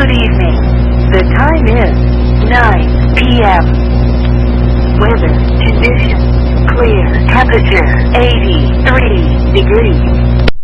Good evening. The time is 9 p.m. Weather conditions clear. Temperature 83 degrees.